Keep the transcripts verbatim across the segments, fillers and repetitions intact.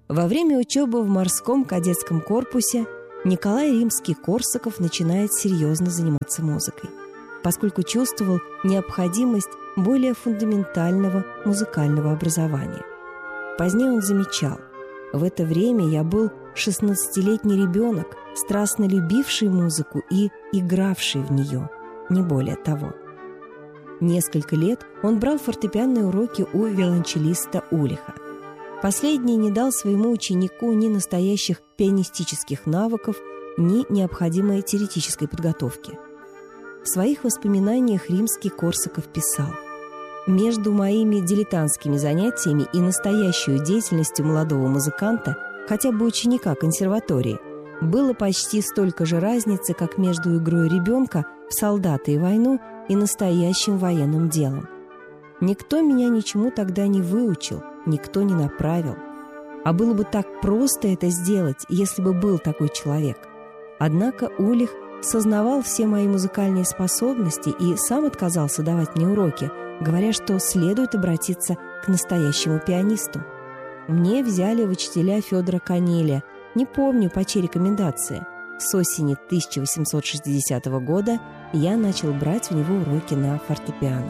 Во время учебы в морском кадетском корпусе Николай Римский-Корсаков начинает серьезно заниматься музыкой, поскольку чувствовал необходимость более фундаментального музыкального образования. Позднее он замечал: в это время я был шестнадцатилетний ребенок, страстно любивший музыку и игравший в нее, не более того. Несколько лет он брал фортепианные уроки у виолончелиста Улиха. Последний не дал своему ученику ни настоящих пианистических навыков, ни необходимой теоретической подготовки. В своих воспоминаниях Римский-Корсаков писал: «Между моими дилетантскими занятиями и настоящей деятельностью молодого музыканта, хотя бы ученика консерватории, было почти столько же разницы, как между игрой ребенка в солдата и войну и настоящим военным делом. Никто меня ничему тогда не выучил, никто не направил. А было бы так просто это сделать, если бы был такой человек. Однако Улих сознавал все мои музыкальные способности и сам отказался давать мне уроки, говоря, что следует обратиться к настоящему пианисту. Мне взяли в учителя Федора Канелия, не помню по чьей рекомендации. С осени тысяча восемьсот шестидесятого года я начал брать у него уроки на фортепиано.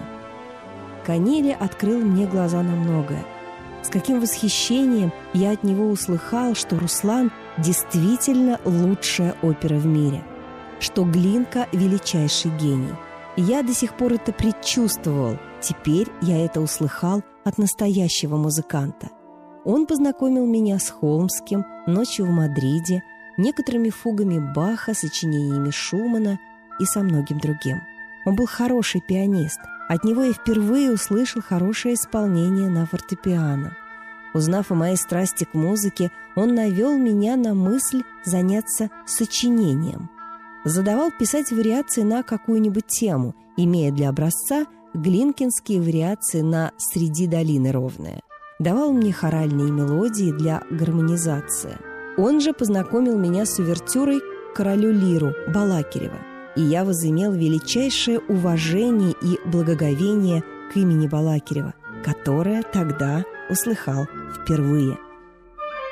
Канелия открыл мне глаза на многое. С каким восхищением я от него услыхал, что «Руслан» действительно лучшая опера в мире, что Глинка – величайший гений. Я до сих пор это предчувствовал, теперь я это услыхал от настоящего музыканта. Он познакомил меня с Холмским, «Ночью в Мадриде», некоторыми фугами Баха, сочинениями Шумана и со многим другим. Он был хороший пианист. От него я впервые услышал хорошее исполнение на фортепиано. Узнав о моей страсти к музыке, он навел меня на мысль заняться сочинением. Задавал писать вариации на какую-нибудь тему, имея для образца глинкинские вариации на «Среди долины ровная». Давал мне хоральные мелодии для гармонизации. Он же познакомил меня с увертюрой к «Королю Лиру» Балакирева, и я возымел величайшее уважение и благоговение к имени Балакирева, которое тогда услыхал впервые.